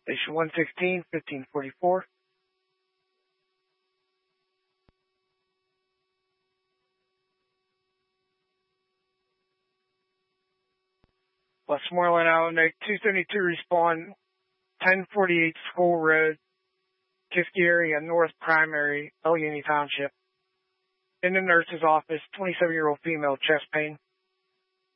Station 116, 1544. Westmoreland, Illinois, 272 respond, 1048 School Road, Kiski area, North Primary, El Uni Township. In the nurse's office, 27-year-old female, chest pain.